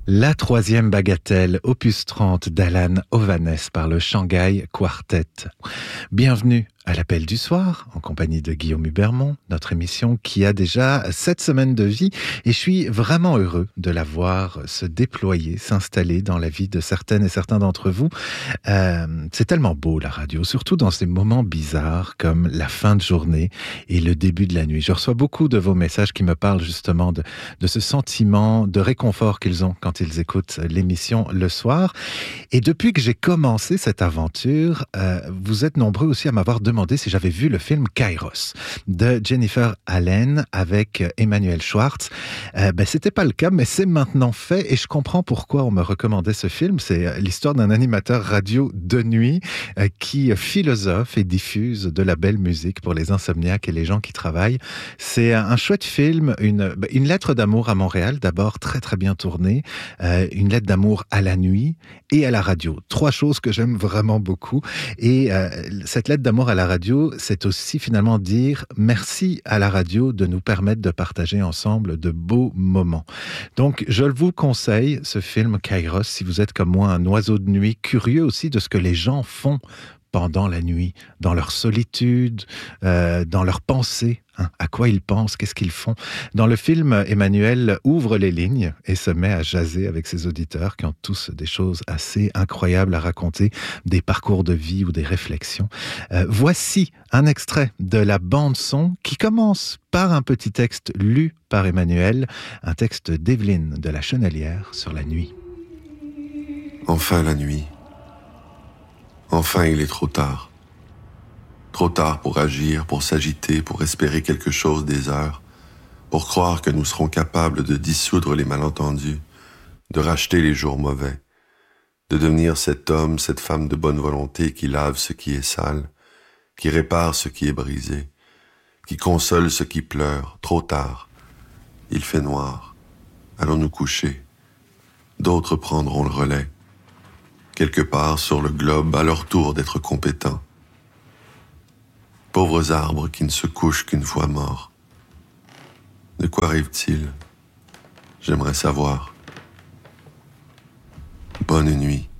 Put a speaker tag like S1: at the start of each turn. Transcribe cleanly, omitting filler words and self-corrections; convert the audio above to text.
S1: La troisième bagatelle, opus 30 d'Alan Ovanes par le Shanghai Quartet. Bienvenue à l'appel du soir, en compagnie de Guillaume Hubermont, notre émission qui a déjà 7 semaines de vie, et je suis vraiment heureux de la voir se déployer, s'installer dans la vie de certaines et certains d'entre vous. C'est tellement beau la radio, surtout dans ces moments bizarres comme la fin de journée et le début de la nuit. Je reçois beaucoup de vos messages qui me parlent justement de ce sentiment de réconfort qu'ils ont quand ils écoutent l'émission le soir. Et depuis que j'ai commencé cette aventure, vous êtes nombreux aussi à m'avoir demandé si j'avais vu le film Kairos de Jennifer Allen avec Emmanuel Schwartz. C'était pas le cas, mais c'est maintenant fait et je comprends pourquoi on me recommandait ce film. C'est l'histoire d'un animateur radio de nuit qui philosophe et diffuse de la belle musique pour les insomniaques et les gens qui travaillent. C'est un chouette film, une lettre d'amour à Montréal, d'abord très très bien tournée, une lettre d'amour à la nuit et à la radio. 3 choses que j'aime vraiment beaucoup. Et cette lettre d'amour à la radio, c'est aussi finalement dire merci à la radio de nous permettre de partager ensemble de beaux moments. Donc, je vous conseille ce film Kairos, si vous êtes comme moi un oiseau de nuit, curieux aussi de ce que les gens font pendant la nuit, dans leur solitude, dans leurs pensées. À quoi ils pensent, qu'est-ce qu'ils font. Dans le film, Emmanuel ouvre les lignes et se met à jaser avec ses auditeurs qui ont tous des choses assez incroyables à raconter, des parcours de vie ou des réflexions. Voici un extrait de la bande-son qui commence par un petit texte lu par Emmanuel, un texte d'Evelyne de la Chenelière sur la nuit.
S2: Enfin la nuit. Enfin il est trop tard. Trop tard pour agir, pour s'agiter, pour espérer quelque chose des heures, pour croire que nous serons capables de dissoudre les malentendus, de racheter les jours mauvais, de devenir cet homme, cette femme de bonne volonté qui lave ce qui est sale, qui répare ce qui est brisé, qui console ce qui pleure. Trop tard. Il fait noir. Allons nous coucher. D'autres prendront le relais. Quelque part sur le globe, à leur tour d'être compétents. Pauvres arbres qui ne se couchent qu'une fois morts. De quoi rêvent-ils? J'aimerais savoir. Bonne nuit.